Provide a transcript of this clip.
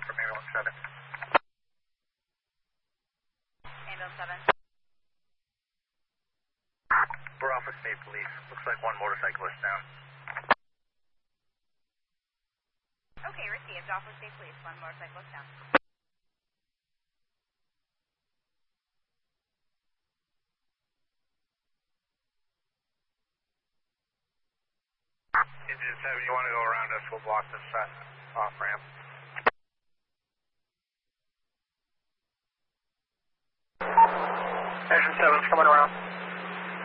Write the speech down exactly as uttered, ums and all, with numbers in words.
call from Ambulance seven. Ambulance seven. We're Alpha State Police. Looks like one motorcyclist down. Okay, received. Alpha State Police. One motorcyclist down. Engine seven, you want to go around us? We'll block this uh, off ramp. Engine seven's coming around.